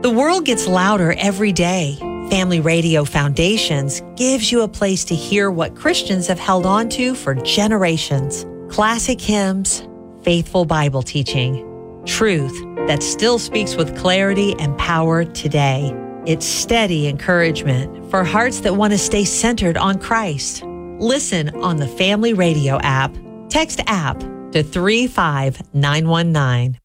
The world gets louder every day. Family Radio Foundations gives you a place to hear what Christians have held on to for generations. Classic hymns, faithful Bible teaching, truth that still speaks with clarity and power today. It's steady encouragement for hearts that want to stay centered on Christ. Listen on the Family Radio app. Text app to 35919.